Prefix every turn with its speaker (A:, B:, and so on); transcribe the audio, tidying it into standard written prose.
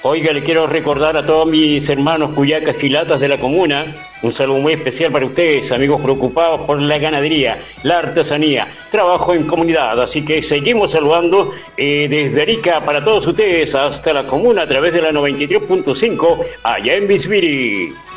A: Oiga, le quiero recordar a todos mis hermanos cuyacas chilatas de la comuna, un saludo muy especial para ustedes, amigos preocupados por la ganadería, la artesanía, trabajo en comunidad. Así que seguimos saludando desde Arica para todos ustedes hasta la comuna a través de la 93.5 allá en Bisbiri.